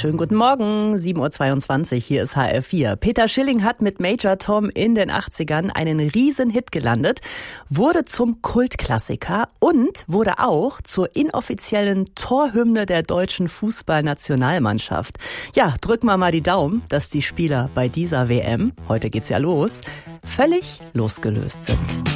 Schönen guten Morgen, 7.22 Uhr, hier ist HR4. Peter Schilling hat mit Major Tom in den 80ern einen Riesenhit gelandet, wurde zum Kultklassiker und wurde auch zur inoffiziellen Torhymne der deutschen Fußballnationalmannschaft. Ja, drücken wir mal die Daumen, dass die Spieler bei dieser WM, heute geht's ja los, völlig losgelöst sind.